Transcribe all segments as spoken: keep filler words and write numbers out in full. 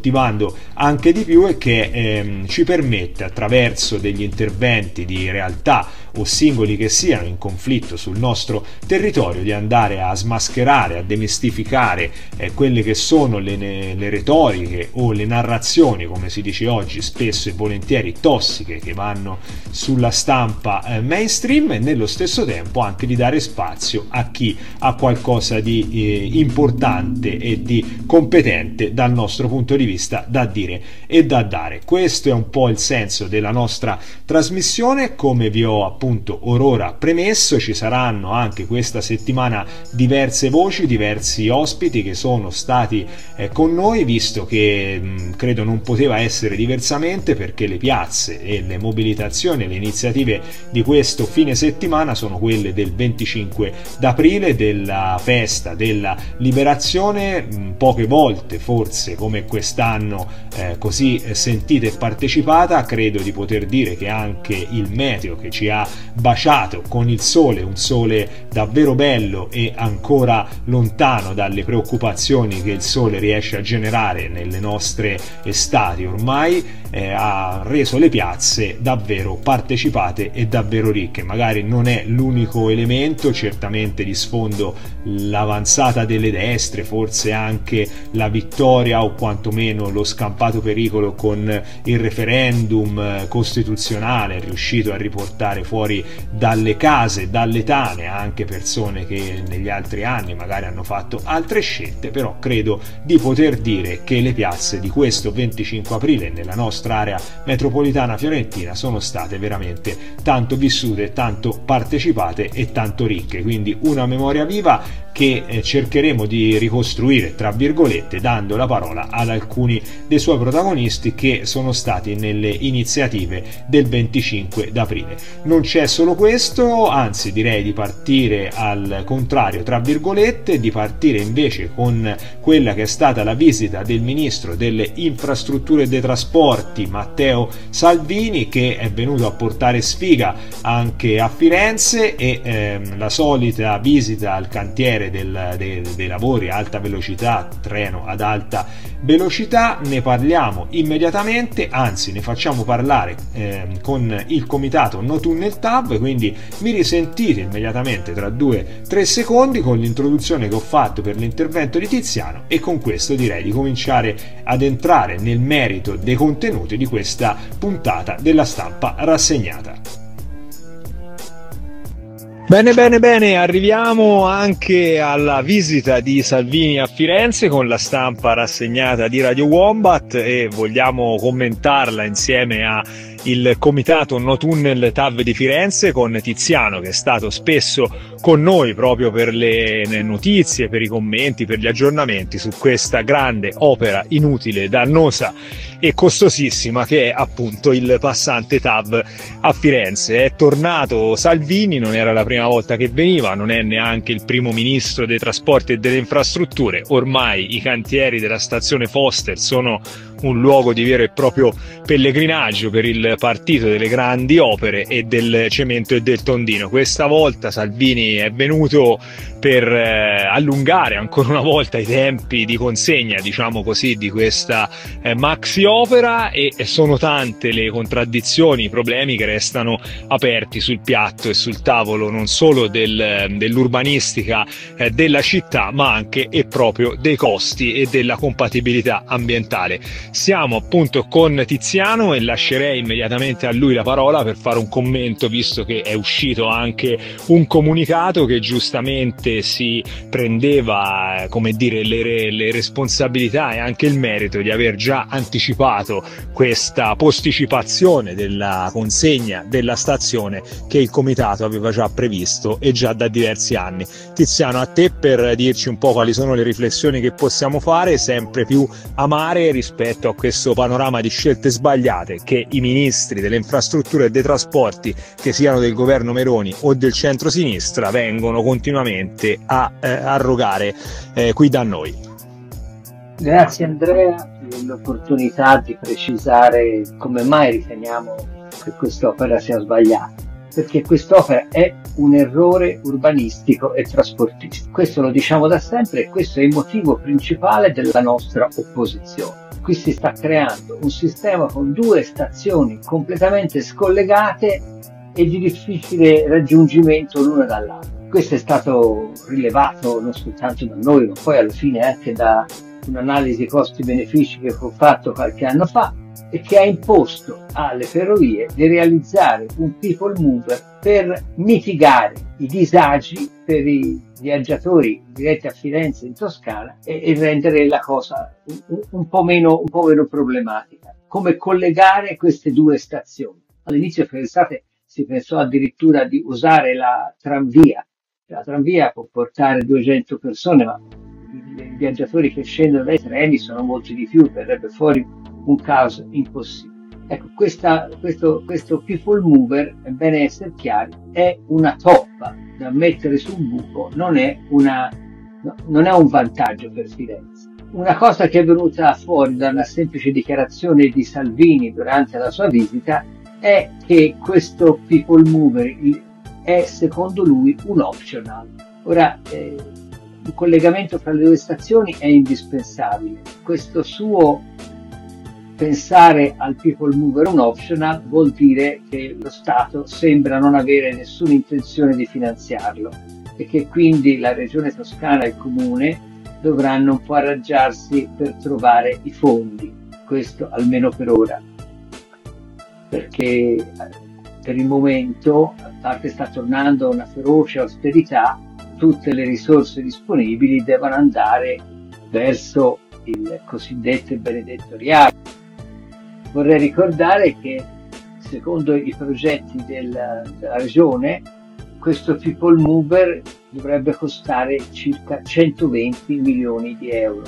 attivando anche di più e che ehm, ci permette, attraverso degli interventi di realtà o singoli che siano in conflitto sul nostro territorio, di andare a smascherare, a demistificare eh, quelle che sono le, le retoriche o le narrazioni, come si dice oggi spesso e volentieri tossiche, che vanno sulla stampa eh, mainstream, e nello stesso tempo anche di dare spazio a chi ha qualcosa di eh, importante e di competente dal nostro punto di vista da dire e da dare. Questo è un po' il senso della nostra trasmissione. Come vi ho appunto orora premesso, ci saranno anche questa settimana diverse voci, diversi ospiti che sono stati eh, con noi, visto che mh, credo non poteva essere diversamente, perché le piazze e le mobilitazioni e le iniziative di questo fine settimana sono quelle del venticinque d'aprile, della festa della liberazione, mh, poche volte forse come quest'anno eh, così sentita e partecipata. Credo di poter dire che anche il meteo che ci ha baciato con il sole, un sole davvero bello e ancora lontano dalle preoccupazioni che il sole riesce a generare nelle nostre estati ormai, eh, ha reso le piazze davvero partecipate e davvero ricche. Magari non è l'unico elemento, certamente di sfondo l'avanzata delle destre, forse anche la vittoria o quantomeno lo scampato pericolo con il referendum costituzionale, è riuscito a riportare fuori dalle case, dalle tane, anche persone che negli altri anni magari hanno fatto altre scelte. Però credo di poter dire che le piazze di questo venticinque aprile nella nostra area metropolitana fiorentina sono state veramente tanto vissute, tanto partecipate e tanto ricche, quindi una memoria viva che eh, cercheremo di ricostruire, tra virgolette, dando la parola ad alcuni dei suoi protagonisti che sono stati nelle iniziative del venticinque d'aprile. Non c'è solo questo, anzi direi di partire al contrario, tra virgolette, di partire invece con quella che è stata la visita del ministro delle infrastrutture e dei trasporti Matteo Salvini, che è venuto a portare sfiga anche a Firenze, e ehm, la solita visita al cantiere Del, dei, dei lavori a alta velocità, treno ad alta velocità. Ne parliamo immediatamente, anzi ne facciamo parlare eh, con il comitato No Tunnel T A V, quindi mi risentite immediatamente tra due tre secondi con l'introduzione che ho fatto per l'intervento di Tiziano, e con questo direi di cominciare ad entrare nel merito dei contenuti di questa puntata della Stampa Rassegnata. Bene, bene, bene, arriviamo anche alla visita di Salvini a Firenze con la Stampa Rassegnata di Radio Wombat, e vogliamo commentarla insieme a il comitato No Tunnel T A V di Firenze con Tiziano, che è stato spesso con noi proprio per le notizie, per i commenti, per gli aggiornamenti su questa grande opera inutile, dannosa e costosissima che è appunto il passante T A V a Firenze. È tornato Salvini, non era la prima volta che veniva, non è neanche il primo ministro dei trasporti e delle infrastrutture. Ormai i cantieri della stazione Foster sono un luogo di vero e proprio pellegrinaggio per il partito delle grandi opere e del cemento e del tondino. Questa volta Salvini è venuto per eh, allungare ancora una volta i tempi di consegna, diciamo così, di questa eh, maxi opera, e, e sono tante le contraddizioni, i problemi che restano aperti sul piatto e sul tavolo non solo del, dell'urbanistica eh, della città, ma anche e proprio dei costi e della compatibilità ambientale. Siamo appunto con Tiziano e lascerei immediatamente a lui la parola per fare un commento, visto che è uscito anche un comunicato che giustamente si prendeva, come dire, le, le responsabilità e anche il merito di aver già anticipato questa posticipazione della consegna della stazione che il comitato aveva già previsto e già da diversi anni. Tiziano, a te per dirci un po' quali sono le riflessioni che possiamo fare, sempre più amare rispetto a questo panorama di scelte sbagliate che i ministri delle infrastrutture e dei trasporti, che siano del governo Meloni o del centro-sinistra, vengono continuamente a eh, arrogare eh, qui da noi. Grazie Andrea dell'opportunità di precisare come mai riteniamo che quest'opera sia sbagliata, perché quest'opera è un errore urbanistico e trasportistico. Questo lo diciamo da sempre e questo è il motivo principale della nostra opposizione. qui si sta creando un sistema con due stazioni completamente scollegate e di difficile raggiungimento l'una dall'altra. Questo è stato rilevato non soltanto da noi, ma poi alla fine anche da un'analisi costi-benefici che fu fatto qualche anno fa, e che ha imposto alle ferrovie di realizzare un people mover per mitigare i disagi per i viaggiatori diretti a Firenze in Toscana e, e rendere la cosa un, un, po meno, un po' meno problematica. Come collegare queste due stazioni? All'inizio, pensate, si pensò addirittura di usare la tranvia. La tranvia può portare duecento persone, ma i viaggiatori che scendono dai treni sono molti di più, verrebbe fuori un caso impossibile. Ecco, questa, questo, questo people mover, è bene essere chiari, è una toppa da mettere sul buco, non è, una, no, non è un vantaggio per Firenze. Una cosa che è venuta fuori da una semplice dichiarazione di Salvini durante la sua visita è che questo people mover è secondo lui un optional. Ora, eh, il collegamento tra le due stazioni è indispensabile. Questo suo pensare al people mover un optional vuol dire che lo Stato sembra non avere nessuna intenzione di finanziarlo e che quindi la Regione Toscana e il Comune dovranno un po' arrangiarsi per trovare i fondi, questo almeno per ora, perché per il momento, a parte sta tornando una feroce austerità, tutte le risorse disponibili devono andare verso il cosiddetto e benedetto rialzo. Vorrei ricordare che secondo i progetti del, della regione questo people mover dovrebbe costare circa centoventi milioni di euro.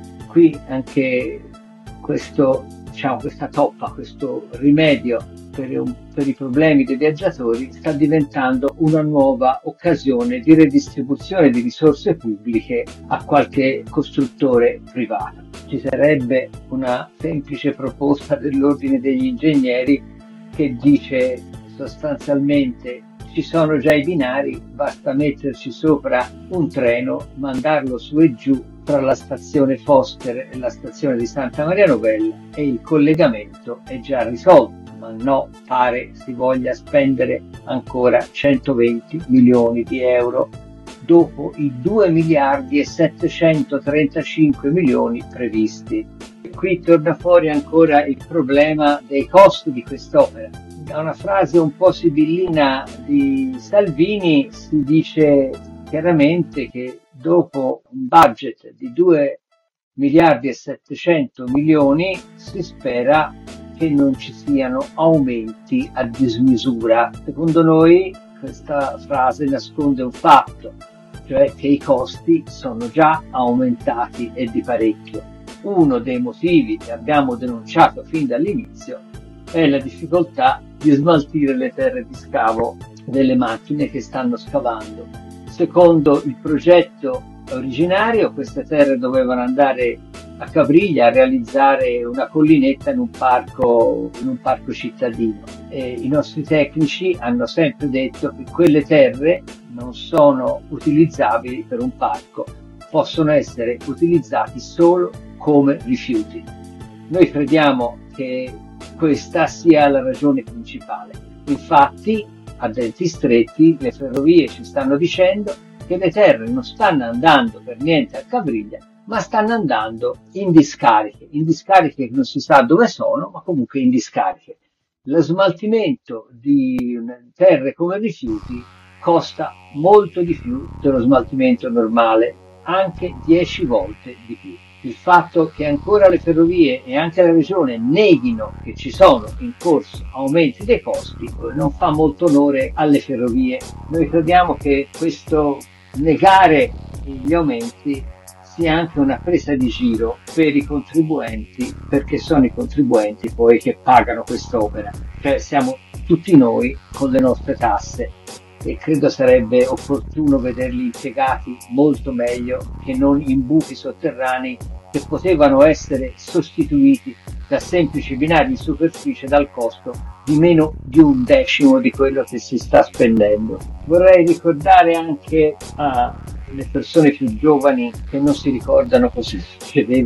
Qui anche questo, diciamo, questa toppa, questo rimedio per, un, per i problemi dei viaggiatori sta diventando una nuova occasione di redistribuzione di risorse pubbliche a qualche costruttore privato. Ci sarebbe una semplice proposta dell'Ordine degli Ingegneri che dice sostanzialmente: ci sono già i binari, basta metterci sopra un treno, mandarlo su e giù tra la stazione Foster e la stazione di Santa Maria Novella e il collegamento è già risolto. Ma no, pare si voglia spendere ancora centoventi milioni di euro dopo i due miliardi e settecentotrentacinque milioni previsti. E qui torna fuori ancora il problema dei costi di quest'opera. Da una frase un po' sibillina di Salvini si dice chiaramente che dopo un budget di due miliardi e settecento milioni si spera che non ci siano aumenti a dismisura. Secondo noi questa frase nasconde un fatto, cioè che i costi sono già aumentati e di parecchio. Uno dei motivi che abbiamo denunciato fin dall'inizio è la difficoltà di smaltire le terre di scavo delle macchine che stanno scavando. Secondo il progetto originario, queste terre dovevano andare a Cabriglia a realizzare una collinetta in un parco, in un parco cittadino. E i nostri tecnici hanno sempre detto che quelle terre non sono utilizzabili per un parco, possono essere utilizzati solo come rifiuti. Noi crediamo che questa sia la ragione principale. Infatti, a denti stretti, le ferrovie ci stanno dicendo che le terre non stanno andando per niente a Cabriglia, ma stanno andando in discariche, in discariche che non si sa dove sono, ma comunque in discariche. Lo smaltimento di terre come rifiuti costa molto di più dello smaltimento normale, anche dieci volte di più. Il fatto che ancora le ferrovie e anche la regione neghino che ci sono in corso aumenti dei costi non fa molto onore alle ferrovie. Noi crediamo che questo negare gli aumenti sia anche una presa di giro per i contribuenti, perché sono i contribuenti poi che pagano quest'opera, cioè siamo tutti noi con le nostre tasse, e credo sarebbe opportuno vederli impiegati molto meglio che non in buchi sotterranei che potevano essere sostituiti da semplici binari in superficie dal costo di meno di un decimo di quello che si sta spendendo. Vorrei ricordare anche alle persone più giovani che non si ricordano cosa succedeva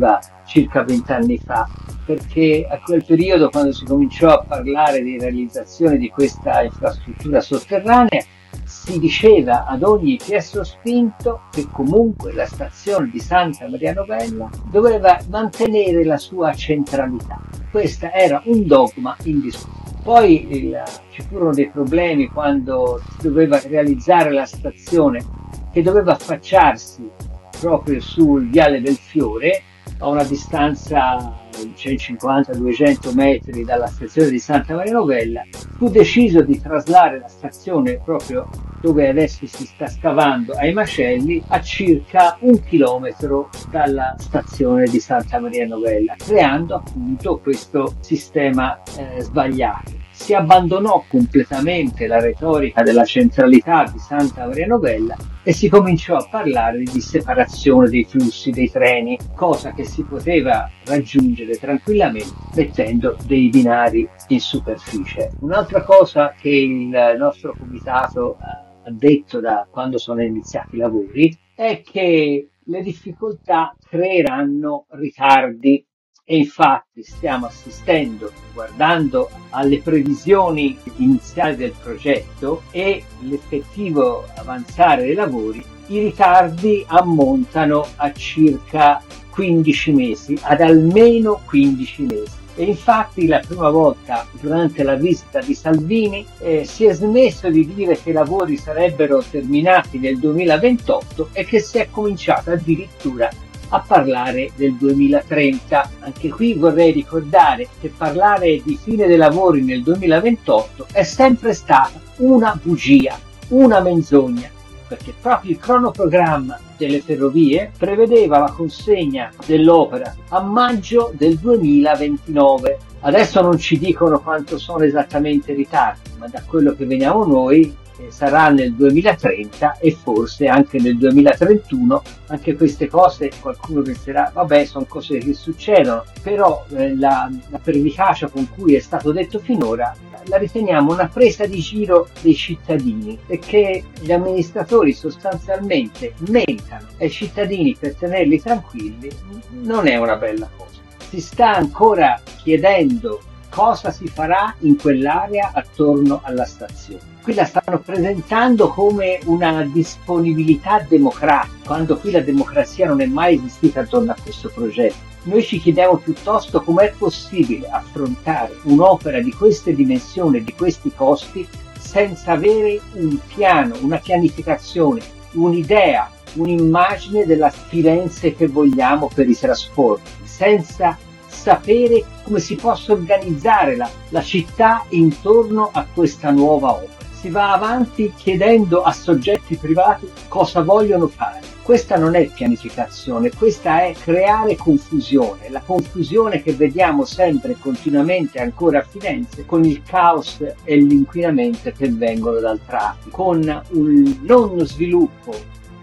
circa vent'anni fa, perché a quel periodo, quando si cominciò a parlare di realizzazione di questa infrastruttura sotterranea, si diceva ad ogni piè sospinto che comunque la stazione di Santa Maria Novella doveva mantenere la sua centralità. Questo era un dogma indiscutibile. Poi il, ci furono dei problemi quando si doveva realizzare la stazione, che doveva affacciarsi proprio sul Viale del Fiore, a una distanza di centocinquanta duecento metri dalla stazione di Santa Maria Novella. Fu deciso di traslare la stazione proprio dove adesso si sta scavando, ai Macelli, a circa un chilometro dalla stazione di Santa Maria Novella, creando appunto questo sistema eh, sbagliato. Si abbandonò completamente la retorica della centralità di Santa Maria Novella e si cominciò a parlare di separazione dei flussi dei treni, cosa che si poteva raggiungere tranquillamente mettendo dei binari in superficie. Un'altra cosa che il nostro comitato ha detto da quando sono iniziati i lavori è che le difficoltà creeranno ritardi. E infatti stiamo assistendo, guardando alle previsioni iniziali del progetto e l'effettivo avanzare dei lavori, i ritardi ammontano a circa quindici mesi, ad almeno quindici mesi. E infatti la prima volta durante la visita di Salvini eh, si è smesso di dire che i lavori sarebbero terminati nel duemilaventotto e che si è cominciato addirittura a parlare del duemilatrenta. Anche qui vorrei ricordare che parlare di fine dei lavori nel duemilaventotto è sempre stata una bugia, una menzogna, perché proprio il cronoprogramma delle ferrovie prevedeva la consegna dell'opera a maggio del duemilaventinove. Adesso non ci dicono quanto sono esattamente i ritardi, ma da quello che vediamo noi sarà nel duemilatrenta e forse anche nel duemilatrentuno. Anche queste cose qualcuno penserà, vabbè, sono cose che succedono, però eh, la, la pervicacia con cui è stato detto finora la riteniamo una presa di giro dei cittadini, e che gli amministratori sostanzialmente mentano ai cittadini per tenerli tranquilli non è una bella cosa. Si sta ancora chiedendo cosa si farà in quell'area attorno alla stazione. Qui la stanno presentando come una disponibilità democratica, quando qui la democrazia non è mai esistita attorno a questo progetto. Noi ci chiediamo piuttosto com'è possibile affrontare un'opera di queste dimensioni, di questi costi, senza avere un piano, una pianificazione, un'idea, un'immagine della Firenze che vogliamo per i trasporti, senza sapere come si possa organizzare la, la città intorno a questa nuova opera. Si va avanti chiedendo a soggetti privati cosa vogliono fare. Questa non è pianificazione, questa è creare confusione, la confusione che vediamo sempre e continuamente ancora a Firenze, con il caos e l'inquinamento che vengono dal traffico, con un non sviluppo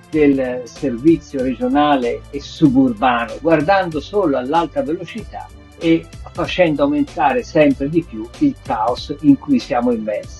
del servizio regionale e suburbano, guardando solo all'alta velocità e facendo aumentare sempre di più il caos in cui siamo immersi.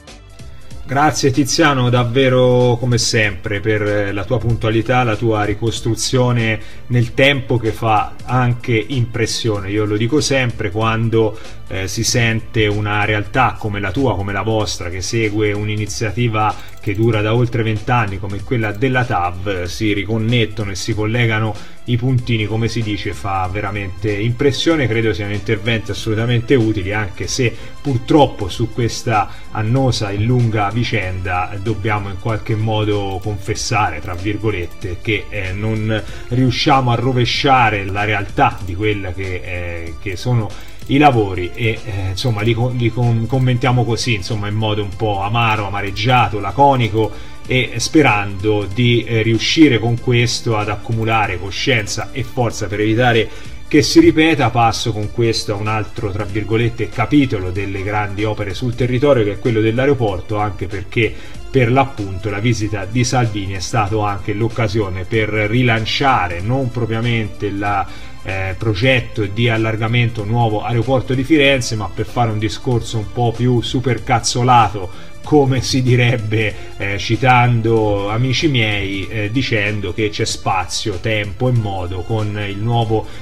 Grazie Tiziano, davvero come sempre, per la tua puntualità, la tua ricostruzione nel tempo che fa anche impressione. Io lo dico sempre quando eh, si sente una realtà come la tua, come la vostra, che segue un'iniziativa che dura da oltre vent'anni come quella della T A V, si riconnettono e si collegano i puntini, come si dice, fa veramente impressione. Credo siano interventi assolutamente utili, anche se purtroppo su questa annosa e lunga vicenda dobbiamo in qualche modo confessare, tra virgolette, che eh, non riusciamo a rovesciare la realtà di quella che, eh, che sono i lavori e eh, insomma li, li com- commentiamo così, insomma, in modo un po' amaro, amareggiato, laconico, e sperando di eh, riuscire con questo ad accumulare coscienza e forza per evitare che si ripeta. Passo con questo a un altro, tra virgolette, capitolo delle grandi opere sul territorio, che è quello dell'aeroporto, anche perché per l'appunto la visita di Salvini è stato anche l'occasione per rilanciare non propriamente il eh, progetto di allargamento nuovo aeroporto di Firenze, ma per fare un discorso un po' più supercazzolato, come si direbbe, eh, citando amici miei, eh, dicendo che c'è spazio, tempo e modo con il nuovo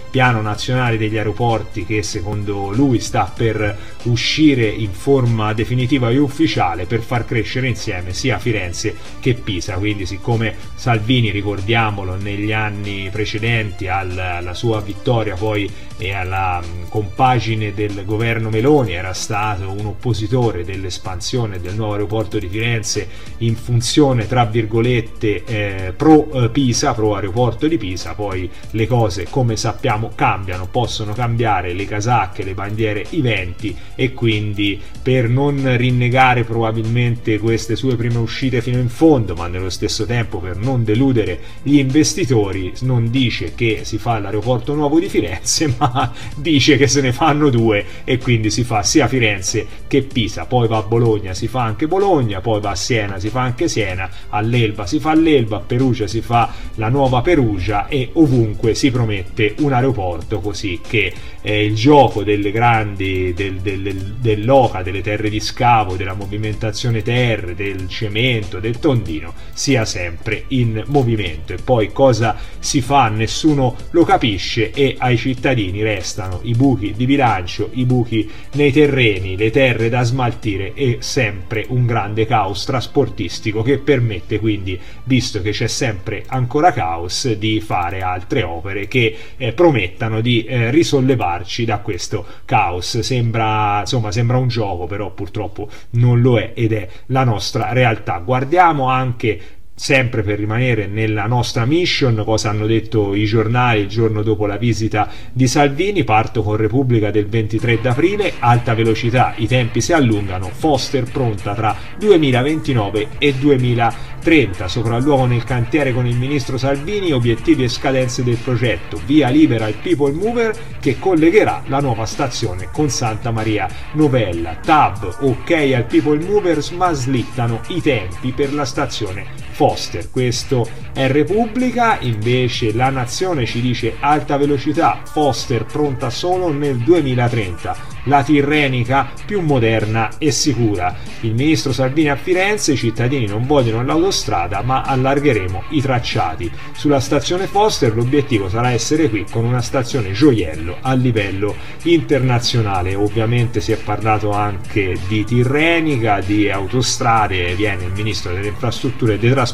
piano nazionale degli aeroporti che secondo lui sta per uscire in forma definitiva e ufficiale per far crescere insieme sia Firenze che Pisa. Quindi siccome Salvini, ricordiamolo, negli anni precedenti alla, alla sua vittoria poi e alla compagine del governo Meloni era stato un oppositore dell'espansione del nuovo aeroporto di Firenze in funzione tra virgolette eh, pro eh, Pisa, pro aeroporto di Pisa, poi le cose come sappiamo cambiano, possono cambiare le casacche, le bandiere, i venti, e quindi per non rinnegare probabilmente queste sue prime uscite fino in fondo, ma nello stesso tempo per non deludere gli investitori, non dice che si fa l'aeroporto nuovo di Firenze, ma dice che se ne fanno due e quindi si fa sia Firenze che Pisa. Poi va a Bologna, si fa anche Bologna, poi va a Siena, si fa anche Siena, all'Elba si fa l'Elba, a Perugia si fa la nuova Perugia, e ovunque si promette un aeroporto, così che eh, il gioco delle grandi del, del, del, dell'oca, delle terre di scavo, della movimentazione terre, del cemento, del tondino sia sempre in movimento. E poi cosa si fa nessuno lo capisce, e ai cittadini restano i buchi di bilancio, i buchi nei terreni, le terre da smaltire e sempre un grande caos trasportistico che permette quindi, visto che c'è sempre ancora caos, di fare altre opere che eh, promettano di eh, risollevarci da questo caos. Sembra, insomma, sembra un gioco, però purtroppo non lo è ed è la nostra realtà. Guardiamo anche, sempre per rimanere nella nostra mission, cosa hanno detto i giornali il giorno dopo la visita di Salvini. Parto con Repubblica del ventitré d'aprile: alta velocità, i tempi si allungano, Foster pronta tra duemilaventinove e duemilatrenta, sopralluogo nel cantiere con il ministro Salvini, obiettivi e scadenze del progetto, via libera al People Mover che collegherà la nuova stazione con Santa Maria Novella, T A B ok al People Movers ma slittano i tempi per la stazione Foster. Questo è Repubblica. Invece La Nazione ci dice alta velocità, Foster pronta solo nel duemilatrenta, la tirrenica più moderna e sicura. Il ministro Salvini a Firenze: i cittadini non vogliono l'autostrada ma allargheremo i tracciati. Sulla stazione Foster l'obiettivo sarà essere qui con una stazione gioiello a livello internazionale. Ovviamente si è parlato anche di tirrenica, di autostrade, viene il ministro delle infrastrutture e dei trasporti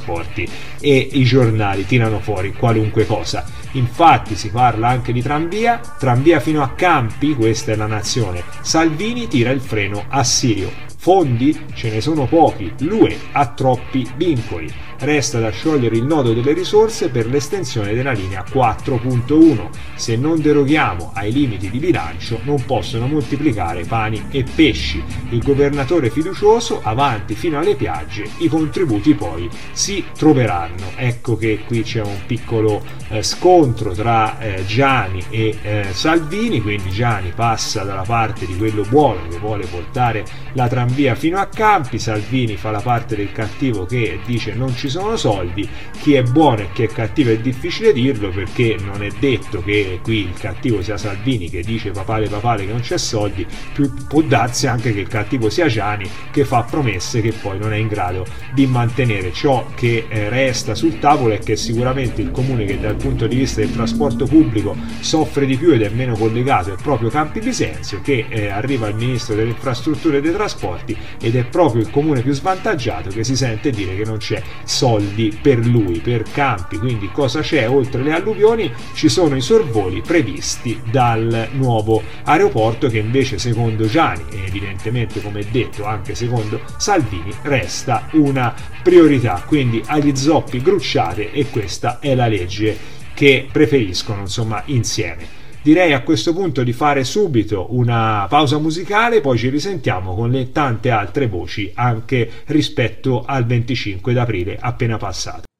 e i giornali tirano fuori qualunque cosa. Infatti si parla anche di tranvia, tranvia fino a Campi, questa è La Nazione, Salvini tira il freno a Sirio, fondi ce ne sono pochi, l'U E ha troppi vincoli, resta da sciogliere il nodo delle risorse per l'estensione della linea quattro punto uno, se non deroghiamo ai limiti di bilancio non possono moltiplicare pani e pesci, il governatore fiducioso, avanti fino alle piagge, i contributi poi si troveranno. Ecco che qui c'è un piccolo eh, scontro tra eh, Giani e eh, Salvini, quindi Giani passa dalla parte di quello buono che vuole portare la tranvia fino a Campi, Salvini fa la parte del cattivo che dice non ci sono soldi. Chi è buono e chi è cattivo è difficile dirlo, perché non è detto che qui il cattivo sia Salvini che dice papale papale che non c'è soldi, più può darsi anche che il cattivo sia Giani che fa promesse che poi non è in grado di mantenere. Ciò che eh, resta sul tavolo è che sicuramente il comune che dal punto di vista del trasporto pubblico soffre di più ed è meno collegato è proprio Campi Bisenzio, che eh, arriva il ministro delle infrastrutture e dei trasporti ed è proprio il comune più svantaggiato che si sente dire che non c'è soldi per lui, per Campi. Quindi cosa c'è oltre le alluvioni? Ci sono i sorvoli previsti dal nuovo aeroporto che invece secondo Giani e evidentemente come detto anche secondo Salvini resta una priorità, quindi agli zoppi grucciate, e questa è la legge che preferiscono insomma insieme. Direi a questo punto di fare subito una pausa musicale, poi ci risentiamo con le tante altre voci anche rispetto al venticinque d'aprile appena passato.